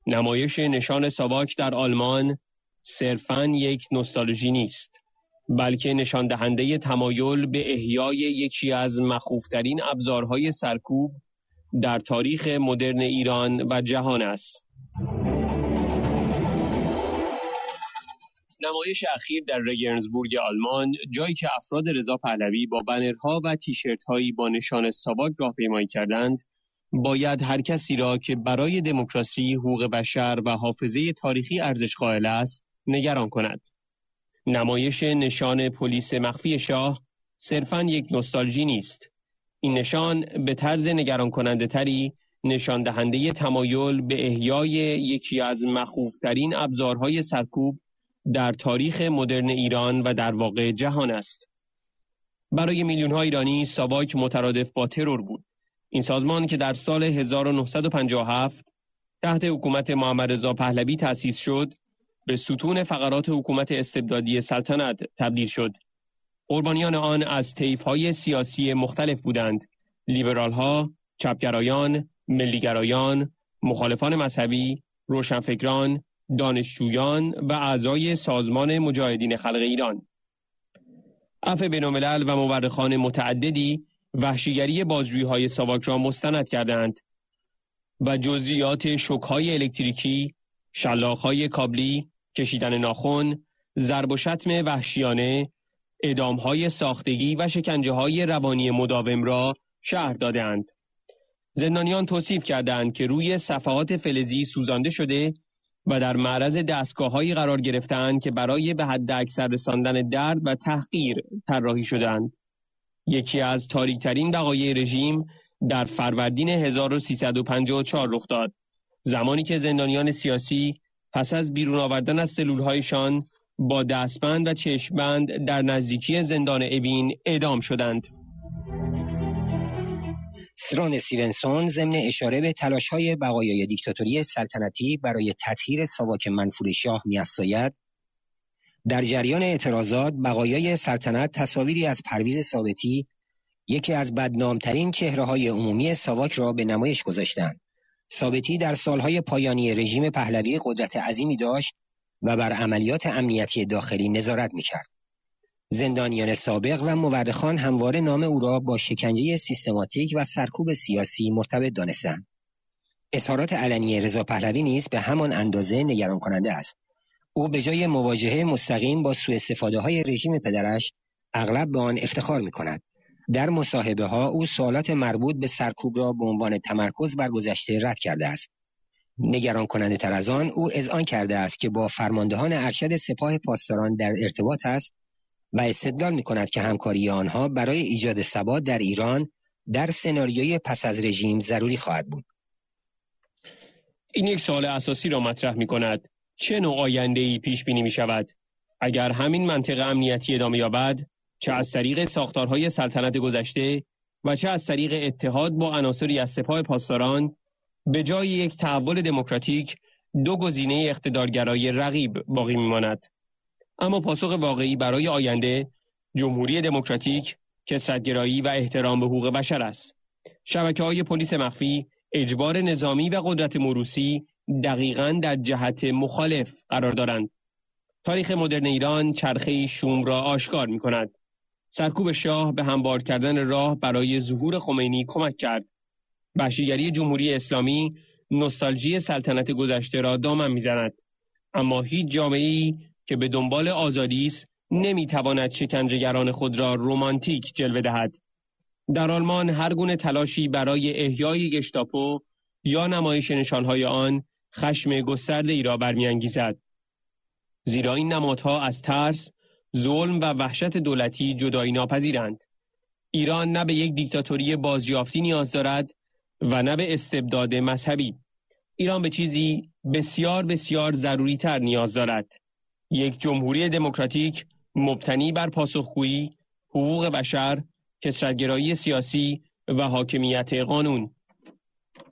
نمایش نشان ساواک در آلمان صرفاً یک نوستالژی نیست، بلکه نشان دهنده تمایل به احیای یکی از مخوف‌ترین ابزارهای سرکوب در تاریخ مدرن ایران و جهان است. نمایش اخیر در رگنسبورگ آلمان، جایی که افراد رضا پهلوی با بنرها و تیشرت‌هایی با نشان ساواک راهپیمایی کردند، باید هر کسی را که برای دموکراسی، حقوق بشر و حافظه تاریخی ارزش قائل است، نگران کند. نمایش نشان پلیس مخفی شاه صرفاً یک نوستالژی نیست. این نشان به طرز نگران کننده تری نشان دهنده تمایل به احیای یکی از مخوفترین ابزارهای سرکوب در تاریخ مدرن ایران و در واقع جهان است. برای میلیون‌ها ایرانی ساواک مترادف با ترور بود. این سازمان که در سال 1957 تحت حکومت محمد رضا پهلوی تأسیس شد، به ستون فقرات حکومت استبدادی سلطنت تبدیل شد. قربانیان آن از طیف‌های سیاسی مختلف بودند: لیبرال‌ها، چپگرایان، ملیگرایان، مخالفان مذهبی، روشنفکران، دانشجویان و اعضای سازمان مجاهدین خلق ایران. عفو بین‌الملل و مورخان متعددی وحشیگری بازجویی‌های ساواک را مستند کردند و جزئیات شوک‌های الکتریکی، شلاق‌های کابلی، کشیدن ناخن، ضرب و شتم وحشیانه، اعدام‌های ساختگی و شکنجه‌های روانی مداوم را شرح دادند. زندانیان توصیف کردند که روی صفحات فلزی سوزانده شده و در معرض دستگاه‌هایی قرار گرفتند که برای به حد اکثر رساندن درد و تحقیر طراحی شدند. یکی از تاریک‌ترین وقایع رژیم در فروردین 1354 رخ داد، زمانی که زندانیان سیاسی پس از بیرون آوردن از سلول‌هایشان با دستبند و چشمبند در نزدیکی زندان اوین اعدام شدند. سران استیونسون ضمن اشاره به تلاش‌های بقایای دیکتاتوری سلطنتی برای تطهیر ساواک منفور شاه می‌افزاید: در جریان اعتراضات، بقایای سلطنت تصاویری از پرویز ثابتی، یکی از بدنام‌ترین چهره‌های عمومی ساواک را به نمایش گذاشتند. ثابتی در سالهای پایانی رژیم پهلوی قدرت عظیمی داشت و بر عملیات امنیتی داخلی نظارت می‌کرد. زندانیان سابق و مورخان همواره نام او را با شکنجه سیستماتیک و سرکوب سیاسی مرتبط دانستند. اظهارات علنی رضا پهلوی نیز به همان اندازه نگران کننده است. او به جای مواجهه مستقیم با سوءاستفاده‌های رژیم پدرش، اغلب به آن افتخار می‌کند. در مصاحبه‌ها او سوالات مربوط به سرکوب را به عنوان تمرکز بر گذشته رد کرده است. نگران کننده تر از آن، او اذعان کرده است که با فرماندهان ارشد سپاه پاسداران در ارتباط است و استدلال می‌کند که همکاری آنها برای ایجاد ثبات در ایران در سناریوی پس از رژیم ضروری خواهد بود. این یک سوال اساسی را مطرح می‌کند: چه نوع آینده‌ای پیش بینی می‌شود؟ اگر همین منطق امنیتی ادامه یابد، چه از طریق ساختارهای سلطنت گذشته و چه از طریق اتحاد با عناصری از سپاه پاسداران، به جای یک تحول دموکراتیک دو گزینه اقتدارگرای رقیب باقی می‌ماند. اما پاسخ واقعی برای آینده جمهوری دموکراتیک، کثرت‌گرایی و احترام به حقوق بشر است. شبکه‌های پلیس مخفی، اجبار نظامی و قدرت موروثی دقیقاً در جهت مخالف قرار دارند. تاریخ مدرن ایران چرخه‌ای شوم را آشکار می‌کند. سرکوب شاه به هموار کردن راه برای ظهور خمینی کمک کرد. وحشیگری جمهوری اسلامی نوستالژی سلطنت گذشته را دامن می‌زند. اما هیچ جامعه‌ای که به دنبال آزادی است نمی‌تواند شکنجه‌گران خود را رمانتیک جلوه دهد. در آلمان هر گونه تلاشی برای احیای گشتاپو یا نمایش نشانهای آن خشم گسترده‌ای را برمی‌انگیزد. زیرا این نمادها از ترس، ظلم و وحشت دولتی جدایی ناپذیرند. ایران نه به یک دیکتاتوری بازیافتی نیاز دارد و نه به استبداد مذهبی. ایران به چیزی بسیار بسیار ضروری تر نیاز دارد: یک جمهوری دموکراتیک مبتنی بر پاسخگویی، حقوق بشر، کثرت‌گرایی سیاسی و حاکمیت قانون.